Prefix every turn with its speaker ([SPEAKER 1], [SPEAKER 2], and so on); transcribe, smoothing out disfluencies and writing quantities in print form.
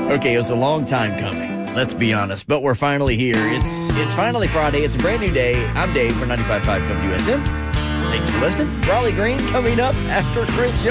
[SPEAKER 1] Okay, it was a long time coming. Let's be honest, but we're finally here. It's finally Friday. It's a brand new day. I'm Dave for 95.5 WSM. Thanks for listening. Raleigh Green coming up after Chris Young.